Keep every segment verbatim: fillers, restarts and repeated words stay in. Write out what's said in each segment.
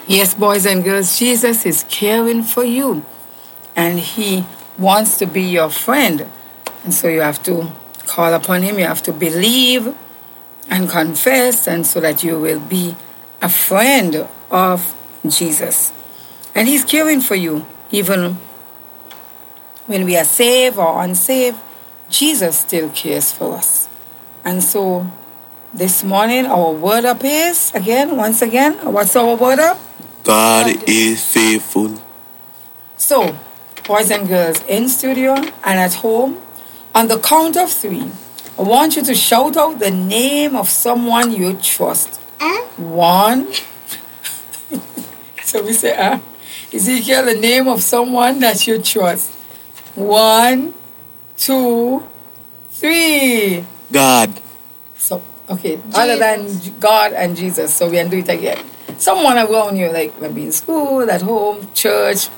Yes, boys and girls, Jesus is caring for you and he wants to be your friend. And so you have to call upon him, you have to believe and confess, and so that you will be a friend of Jesus. And he's caring for you, even when we are saved or unsaved, Jesus still cares for us. And so this morning, our word up is, again, once again, what's our word up? God is faithful. So, boys and girls in studio and at home, on the count of three, I want you to shout out the name of someone you trust. Uh? One. So we say, uh, Ezekiel, the name of someone that you trust. One, two, three. God. So, okay, Jesus. Other than God and Jesus, so we can do it again. Someone around you, like maybe in school, at home, church.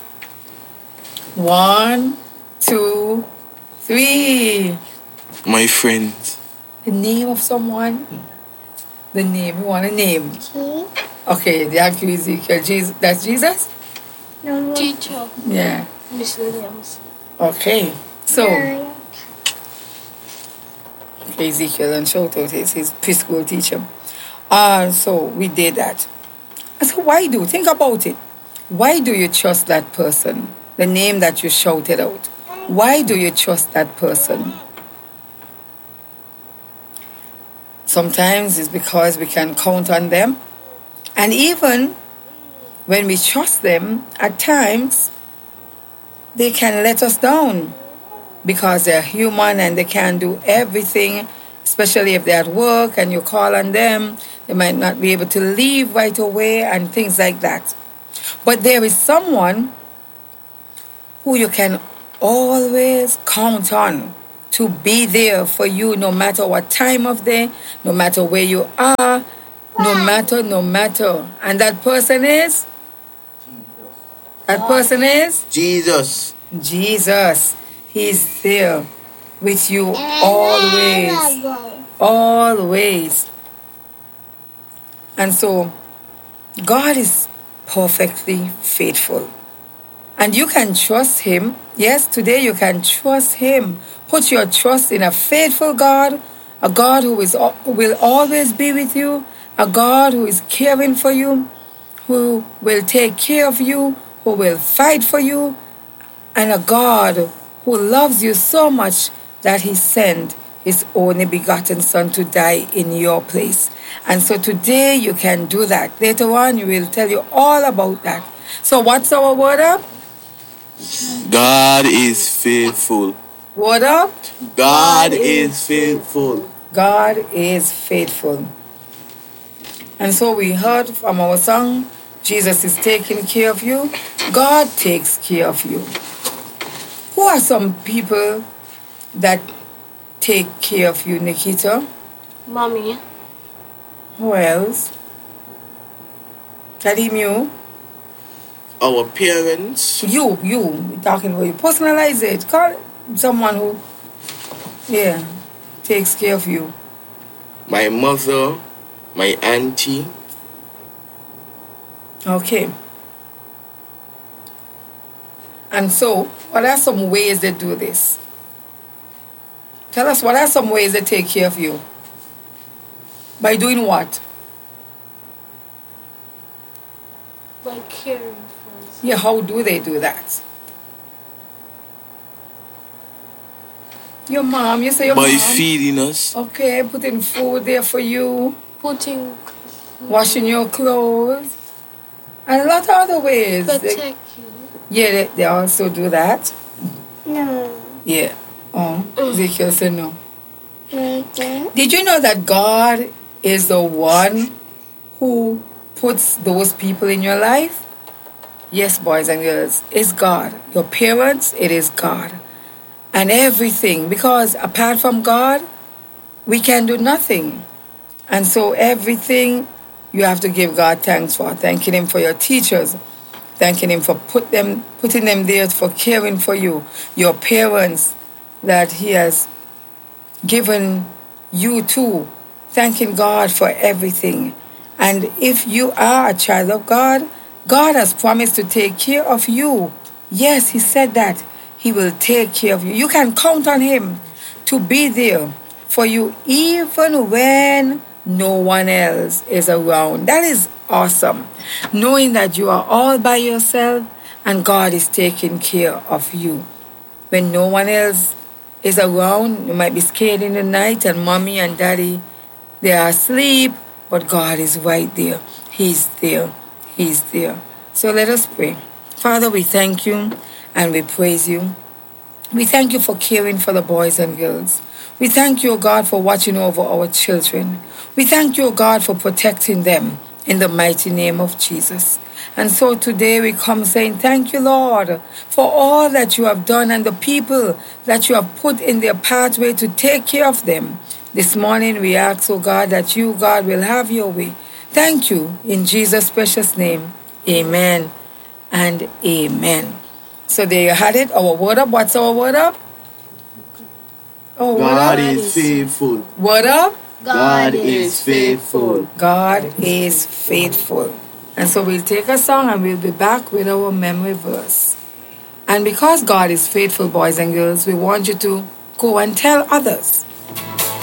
One, two, three. My friends. The name of someone. The name. You want a name? Okay. Okay, the accused Ezekiel. Jesus. That's Jesus? No. Teacher. Yeah. Miss Williams. Okay. So, No. okay, Ezekiel, and shout out his, his preschool teacher. Uh, so we did that. So why do? Think about it. Why do you trust that person? The name that you shouted out. Why do you trust that person? Sometimes it's because we can count on them. And even when we trust them, at times, they can let us down because they're human and they can't do everything, especially if they're at work and you call on them. They might not be able to leave right away and things like that. But there is someone who you can always count on to be there for you no matter what time of day, no matter where you are, no matter, no matter. And that person is? That person is? Jesus. Jesus. He's there with you always. Always. And so, God is perfectly faithful. And you can trust him. Yes, today you can trust him. Put your trust in a faithful God, a God who is who will always be with you, a God who is caring for you, who will take care of you, who will fight for you, and a God who loves you so much that he sent his only begotten Son to die in your place. And so today you can do that. Later on, we will tell you all about that. So what's our word up? God is faithful. Word up? God is faithful. God is faithful. And so we heard from our song, Jesus is taking care of you. God takes care of you. Who are some people that take care of you, Nikita? Mommy. Who else? Tell him you. Our parents. You, you. We're talking about you. Personalize it. Call it someone who, yeah, takes care of you. My mother. My auntie. Okay. And so, what are some ways they do this? Tell us, what are some ways they take care of you? By doing what? By caring for us. Yeah, how do they do that? Your mom, you say your By mom. feeding us. Okay, putting food there for you, Putting. washing your clothes, and a lot of other ways. They- Protect you. yeah, they, they also do that. No. Yeah. Oh, Ezekiel said no. Okay. Did you know that God is the one who puts those people in your life? Yes, boys and girls, it's God. Your parents, it is God. And everything, because apart from God, we can do nothing. And so everything you have to give God thanks for. Thanking him for your teachers. Thanking him for put them, putting them there for caring for you. Your parents that he has given you to. Thanking God for everything. And if you are a child of God, God has promised to take care of you. Yes, He said that He will take care of you. You can count on Him to be there for you even when no one else is around. That is awesome. Knowing that you are all by yourself and God is taking care of you. When no one else is around, you might be scared in the night and mommy and daddy, they are asleep, but God is right there. He's there. He's there. So let us pray. Father, we thank you and we praise you. We thank you for caring for the boys and girls. We thank you, O God, for watching over our children. We thank you, O God, for protecting them in the mighty name of Jesus. And so today we come saying, thank you, Lord, for all that you have done and the people that you have put in their pathway to take care of them. This morning we ask, O God, that you, God, will have your way. Thank you in Jesus' precious name. Amen and amen. So there you had it. Our word up. What's our word up? Oh, what God up? is faithful. What up? God is faithful. God is faithful. And so we'll take a song and we'll be back with our memory verse. And because God is faithful, boys and girls, we want you to go and tell others